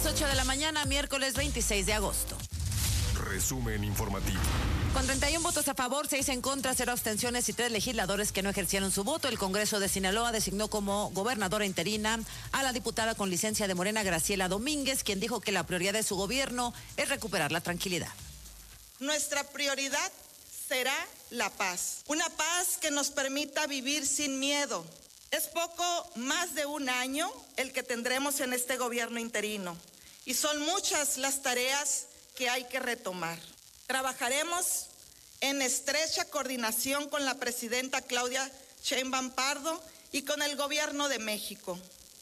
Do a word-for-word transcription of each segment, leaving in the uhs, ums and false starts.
las ocho de la mañana, miércoles veintiséis de agosto. Resumen informativo. Con treinta y un votos a favor, seis en contra, cero abstenciones y tres legisladores que no ejercieron su voto, el Congreso de Sinaloa designó como gobernadora interina a la diputada con licencia de Morena, Graciela Domínguez, quien dijo que la prioridad de su gobierno es recuperar la tranquilidad. Nuestra prioridad será la paz, una paz que nos permita vivir sin miedo. Es poco más de un año el que tendremos en este gobierno interino y son muchas las tareas que hay que retomar. Trabajaremos en estrecha coordinación con la presidenta Claudia Sheinbaum Pardo y con el gobierno de México.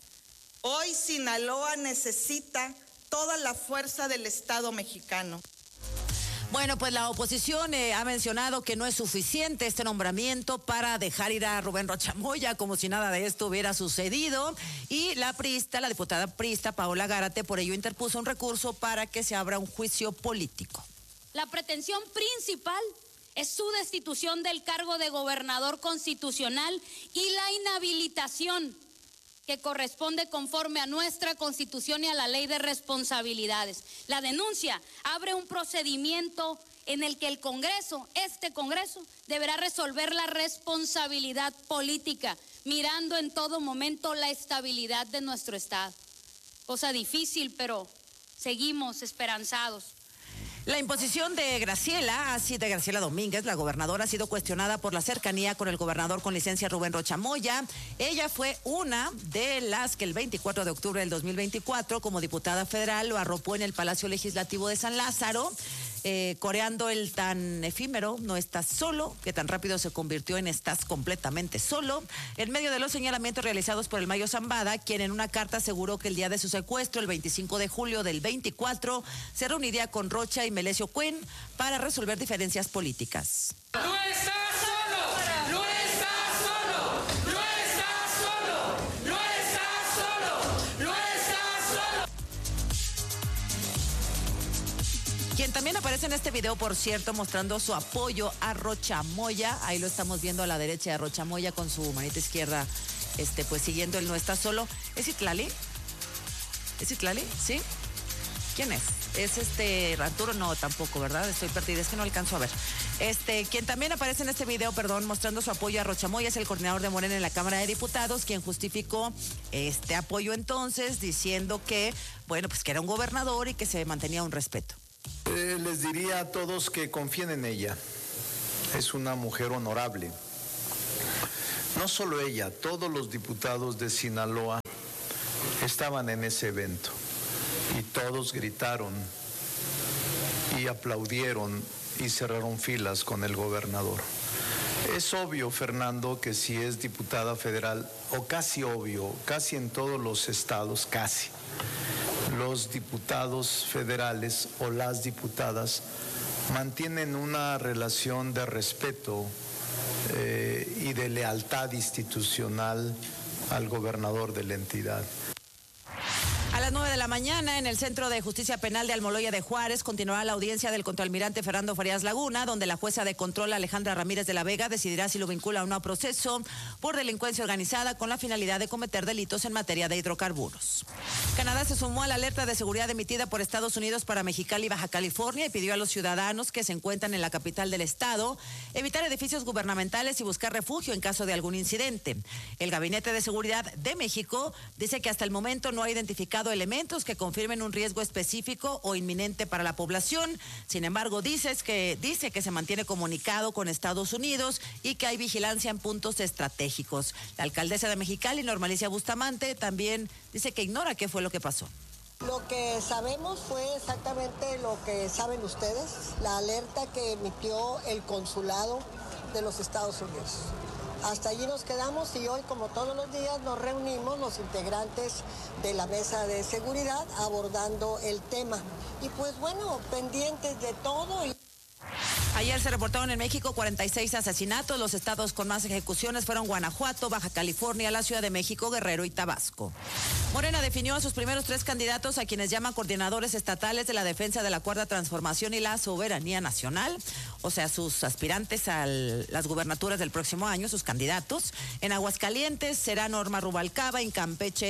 Hoy Sinaloa necesita toda la fuerza del Estado mexicano. Bueno, pues la oposición eh, ha mencionado que no es suficiente este nombramiento para dejar ir a Rubén Rocha Moya como si nada de esto hubiera sucedido, y la priista, la diputada priista Paola Gárate, por ello interpuso un recurso para que se abra un juicio político. La pretensión principal es su destitución del cargo de gobernador constitucional y la inhabilitación que corresponde conforme a nuestra Constitución y a la Ley de Responsabilidades. La denuncia abre un procedimiento en el que el Congreso, este Congreso, deberá resolver la responsabilidad política, mirando en todo momento la estabilidad de nuestro Estado. Cosa difícil, pero seguimos esperanzados. La imposición de Graciela, así de Graciela Domínguez, la gobernadora, ha sido cuestionada por la cercanía con el gobernador con licencia Rubén Rocha Moya. Ella fue una de las que el veinticuatro de octubre del dos mil veinticuatro, como diputada federal, lo arropó en el Palacio Legislativo de San Lázaro, eh, coreando el tan efímero "No estás solo", que tan rápido se convirtió en "Estás completamente solo", en medio de los señalamientos realizados por el Mayo Zambada, quien en una carta aseguró que el día de su secuestro, el veinticinco de julio del veinticuatro, se reuniría con Rocha y Melesio Cuen para resolver diferencias políticas. ¡No estás solo! ¡No estás solo! ¡No estás solo! ¡No estás solo! ¡No estás solo! Quien también aparece en este video, por cierto, mostrando su apoyo a Rocha Moya, ahí lo estamos viendo a la derecha de Rocha Moya con su manita izquierda, este, pues siguiendo el "No está solo". ¿Es Itlali? ¿Es Itlali? ¿Sí? ¿Quién es? Es este Arturo, no, tampoco, ¿verdad? Estoy perdida, es que no alcanzo a ver. Este, quien también aparece en este video, perdón, mostrando su apoyo a Rocha Moya, es el coordinador de Morena en la Cámara de Diputados, quien justificó este apoyo entonces, diciendo que, bueno, pues que era un gobernador y que se mantenía un respeto. Eh, les diría a todos que confíen en ella. Es una mujer honorable. No solo ella, todos los diputados de Sinaloa estaban en ese evento. Y todos gritaron y aplaudieron y cerraron filas con el gobernador. Es obvio, Fernando, que si es diputada federal, o casi obvio, casi en todos los estados, casi, los diputados federales o las diputadas mantienen una relación de respeto eh, y de lealtad institucional al gobernador de la entidad. A las nueve de la mañana, en el Centro de Justicia Penal de Almoloya de Juárez, continuará la audiencia del contraalmirante Fernando Farías Laguna, donde la jueza de control Alejandra Ramírez de la Vega decidirá si lo vincula a un nuevo proceso por delincuencia organizada con la finalidad de cometer delitos en materia de hidrocarburos. Canadá se sumó a la alerta de seguridad emitida por Estados Unidos para Mexicali y Baja California y pidió a los ciudadanos que se encuentran en la capital del estado evitar edificios gubernamentales y buscar refugio en caso de algún incidente. El Gabinete de Seguridad de México dice que hasta el momento no ha identificado elementos que confirmen un riesgo específico o inminente para la población. Sin embargo, dices que, dice que se mantiene comunicado con Estados Unidos y que hay vigilancia en puntos estratégicos. La alcaldesa de Mexicali, Norma Alicia Bustamante, también dice que ignora qué fue lo que pasó. Lo que sabemos fue exactamente lo que saben ustedes, la alerta que emitió el consulado de los Estados Unidos. Hasta allí nos quedamos y hoy, como todos los días, nos reunimos los integrantes de la mesa de seguridad abordando el tema. Y pues bueno, pendientes de todo. Y... Ayer se reportaron en México cuarenta y seis asesinatos. Los estados con más ejecuciones fueron Guanajuato, Baja California, la Ciudad de México, Guerrero y Tabasco. Morena definió a sus primeros tres candidatos, a quienes llama coordinadores estatales de la defensa de la Cuarta Transformación y la soberanía nacional, o sea, sus aspirantes a las gubernaturas del próximo año, sus candidatos. En Aguascalientes será Norma Rubalcaba, en Campeche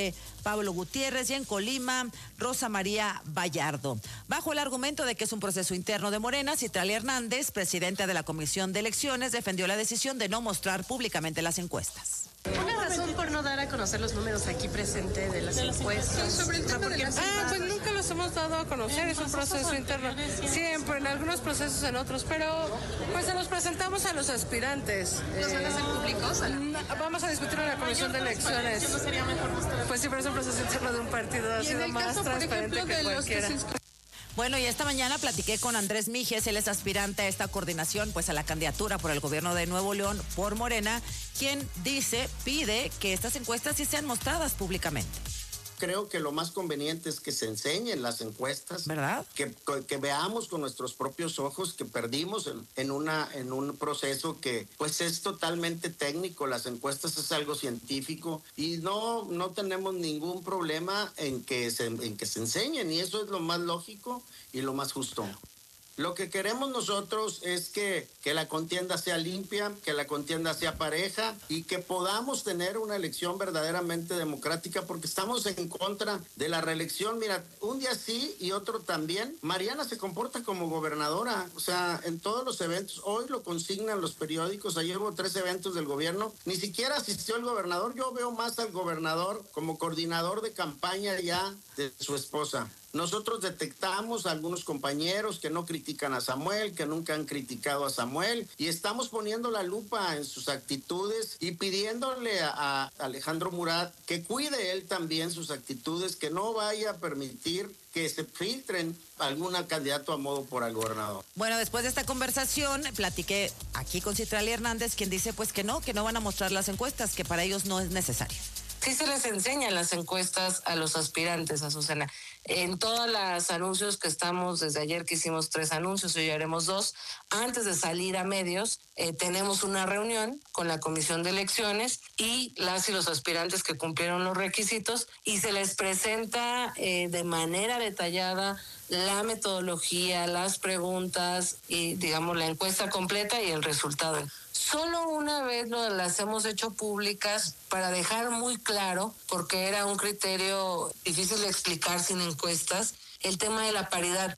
Pablo Gutiérrez, y en Colima, Rosa María Vallardo. Bajo el argumento de que es un proceso interno de Morena, Citlali Hernández, presidenta de la Comisión de Elecciones, defendió la decisión de no mostrar públicamente las encuestas. Una razón por no dar a conocer los números aquí presente de las encuestas. Sobre el tema de las ah, pues nunca los hemos dado a conocer, es un proceso interno. Siempre, en algunos procesos, en otros, pero pues se los presentamos a los aspirantes. ¿Los van a hacer públicos? Vamos a discutir en la Comisión de Elecciones. ¿No sería mejor mostrar? Pues siempre es un proceso interno de un partido, ha sido más transparente que cualquiera. Bueno, y esta mañana platiqué con Andrés Mijes, él es aspirante a esta coordinación, pues a la candidatura por el gobierno de Nuevo León por Morena, quien dice, pide que estas encuestas sí sean mostradas públicamente. Creo que lo más conveniente es que se enseñen las encuestas, ¿verdad? Que, que veamos con nuestros propios ojos que perdimos en, en, una, en un proceso que pues es totalmente técnico. Las encuestas es algo científico y no, no tenemos ningún problema en que, se, en que se enseñen, y eso es lo más lógico y lo más justo. Lo que queremos nosotros es que, que la contienda sea limpia, que la contienda sea pareja y que podamos tener una elección verdaderamente democrática, porque estamos en contra de la reelección. Mira, un día sí y otro también. Mariana se comporta como gobernadora, o sea, en todos los eventos. Hoy lo consignan los periódicos, ayer hubo tres eventos del gobierno, ni siquiera asistió el gobernador. Yo veo más al gobernador como coordinador de campaña ya de su esposa. Nosotros detectamos a algunos compañeros que no critican a Samuel, que nunca han criticado a Samuel, y estamos poniendo la lupa en sus actitudes y pidiéndole a, a Alejandro Murat que cuide él también sus actitudes, que no vaya a permitir que se filtren algún candidato a modo por el gobernador. Bueno, después de esta conversación, platiqué aquí con Citlali Hernández, quien dice pues que no, que no van a mostrar las encuestas, que para ellos no es necesario. Sí se les enseñan las encuestas a los aspirantes, Azucena. En todos los anuncios que estamos, desde ayer que hicimos tres anuncios, hoy haremos dos, antes de salir a medios, eh, tenemos una reunión con la Comisión de Elecciones y las y los aspirantes que cumplieron los requisitos, y se les presenta eh, de manera detallada la metodología, las preguntas y, digamos, la encuesta completa y el resultado. Solo una vez lo, las hemos hecho públicas para dejar muy claro, porque era un criterio difícil de explicar sin encuestas, el tema de la paridad.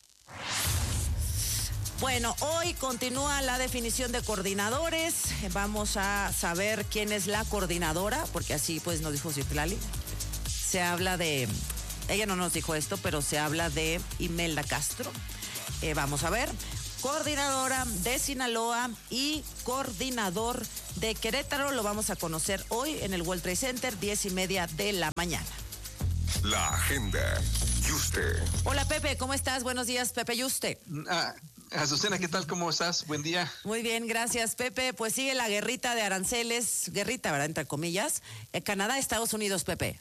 Bueno, hoy continúa la definición de coordinadores. Vamos a saber quién es la coordinadora, porque así pues nos dijo Citlali. Se habla de, ella no nos dijo esto, pero se habla de Imelda Castro. Eh, vamos a ver. Coordinadora de Sinaloa y coordinador de Querétaro. Lo vamos a conocer hoy en el World Trade Center, diez y media de la mañana. La agenda. Yuste. Hola, Pepe, ¿cómo estás? Buenos días, Pepe Yuste. Ah, Azucena, ¿qué tal? ¿Cómo estás? Buen día. Muy bien, gracias, Pepe. Pues sigue la guerrita de aranceles, guerrita, ¿verdad? Entre comillas. Eh, Canadá, Estados Unidos, Pepe.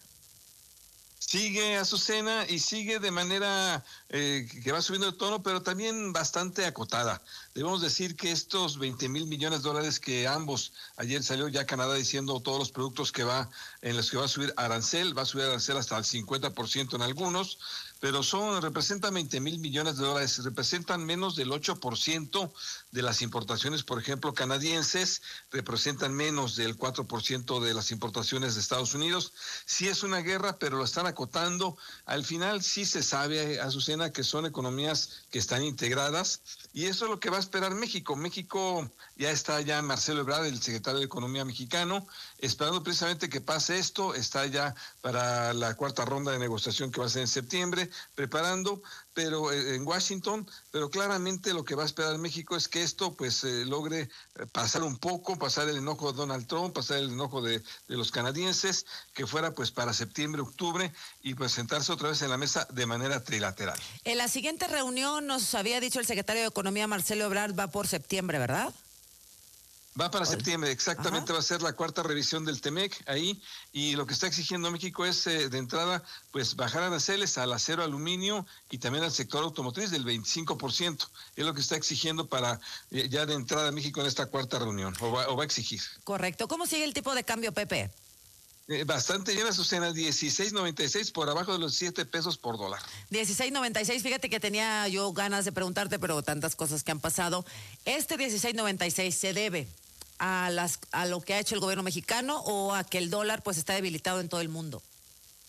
Sigue, Azucena, y sigue de manera eh, que va subiendo de tono, pero también bastante acotada. Debemos decir que estos veinte mil millones de dólares que ambos, ayer salió ya Canadá diciendo todos los productos que va, en los que va a subir arancel, va a subir arancel hasta el cincuenta por ciento en algunos, pero son, representan veinte mil millones de dólares, representan menos del ocho por ciento de las importaciones, por ejemplo, canadienses, representan menos del cuatro por ciento de las importaciones de Estados Unidos. Sí es una guerra, pero lo están acotando. Al final sí se sabe, Azucena, que son economías que están integradas, y eso es lo que va a esperar México. México, ya está ya Marcelo Ebrard, el secretario de Economía mexicano, esperando precisamente que pase esto, está ya para la cuarta ronda de negociación que va a ser en septiembre, preparando, pero eh, en Washington, pero claramente lo que va a esperar México es que esto pues eh, logre pasar un poco, pasar el enojo de Donald Trump, pasar el enojo de, de los canadienses, que fuera pues para septiembre, octubre, y pues sentarse otra vez en la mesa de manera trilateral. En la siguiente reunión nos había dicho el secretario de Economía, Marcelo Ebrard, va por septiembre, ¿verdad? Va para septiembre, exactamente. Ajá. Va a ser la cuarta revisión del Temec ahí, y lo que está exigiendo México es eh, de entrada pues bajar aranceles al acero, aluminio y también al sector automotriz del veinticinco por ciento. Es lo que está exigiendo para eh, ya de entrada México en esta cuarta reunión, o va, o va a exigir. Correcto. ¿Cómo sigue el tipo de cambio, Pepe? Eh, bastante bien, Azucena, dieciséis noventa y seis, por abajo de los siete pesos por dólar. dieciséis noventa y seis, fíjate que tenía yo ganas de preguntarte, pero tantas cosas que han pasado. ¿Este dieciséis noventa y seis se debe a las a lo que ha hecho el gobierno mexicano o a que el dólar pues está debilitado en todo el mundo?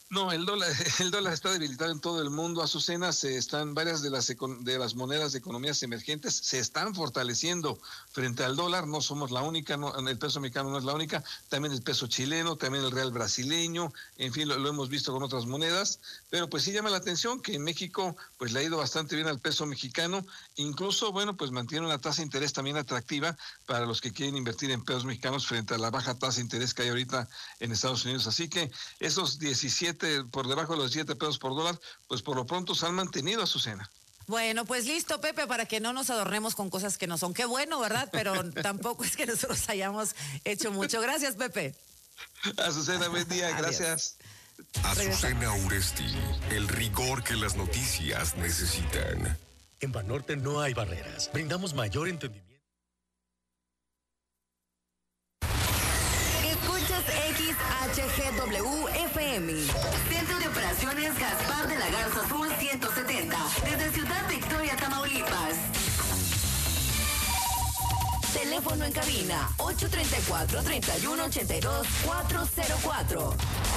No, el dólar, el dólar está debilitado en todo el mundo, Azucena. Se están varias de las de las monedas de economías emergentes se están fortaleciendo frente al dólar. No somos la única, no, el peso mexicano no es la única, también el peso chileno, también el real brasileño, en fin, lo, lo hemos visto con otras monedas, pero pues sí llama la atención que en México pues le ha ido bastante bien al peso mexicano, incluso, bueno, pues mantiene una tasa de interés también atractiva para los que quieren invertir en pesos mexicanos frente a la baja tasa de interés que hay ahorita en Estados Unidos. Así que esos diecisiete por debajo de los siete pesos por dólar, pues por lo pronto se han mantenido, Azucena. Bueno, pues listo, Pepe, para que no nos adornemos con cosas que no son. Qué bueno, ¿verdad? Pero tampoco es que nosotros hayamos hecho mucho. Gracias, Pepe. Azucena, buen día, gracias. Azucena Uresti, el rigor que las noticias necesitan. En Banorte no hay barreras. Brindamos mayor entendimiento. X H G W F M. Centro de Operaciones Gaspar de la Garza Azul ciento setenta. Desde Ciudad Victoria, Tamaulipas. Teléfono en cabina ocho tres cuatro, tres uno ocho dos, cuatro cero cuatro.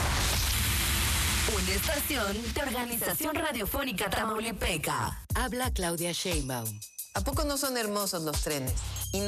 Una estación de Organización Radiofónica Tamaulipeca. Habla Claudia Sheinbaum. ¿A poco no son hermosos los trenes?